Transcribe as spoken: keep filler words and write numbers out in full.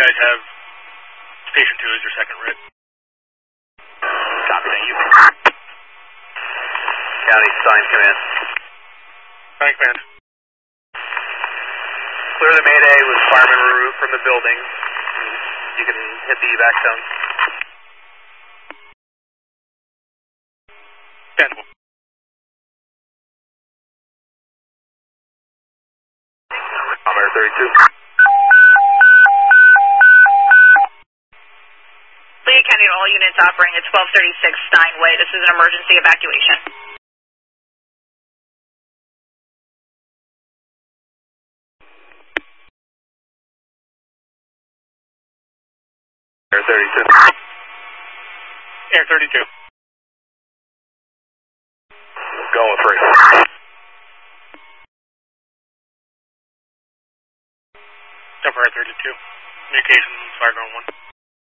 guys have Station two as your second writ. Copy, thank you. County, sign command. Sign command. Clear the Mayday with fireman route from the building. You can hit the evac zone. Cancel. Commander thirty-two. Lee County to all units operating at twelve thirty-six Steinway. This is an emergency evacuation. Air thirty-two. Air thirty-two. Go with three. Jumper Air thirty-two. Communications, fire ground one.